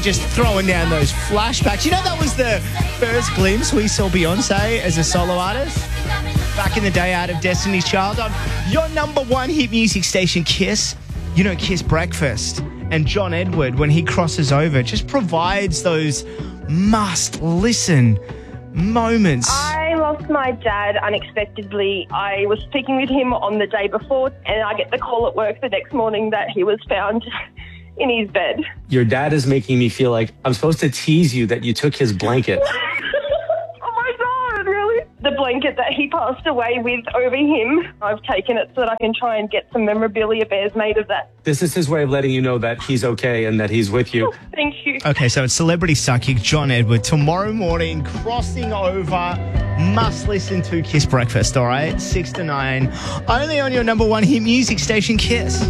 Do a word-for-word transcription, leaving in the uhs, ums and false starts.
just throwing down those flashbacks. You know, that was the first glimpse we saw Beyonce as a solo artist back in the day out of Destiny's Child on your number one hit music station, Kiss. You know, Kiss Breakfast. And John Edward, when he crosses over, just provides those must-listen moments. I lost my dad unexpectedly. I was speaking with him on the day before, and I get the call at work the next morning that he was found in his bed. Your dad is making me feel like I'm supposed to tease you that you took his blanket. Oh my God, really? The blanket that he passed away with over him, I've taken it so that I can try and get some memorabilia bears made of that. This is his way of letting you know that he's okay and that he's with you. Thank you. Okay, so it's celebrity psychic John Edward tomorrow morning crossing over. Must listen to Kiss Breakfast, all right? Six to nine. Only on your number one hit music station, Kiss.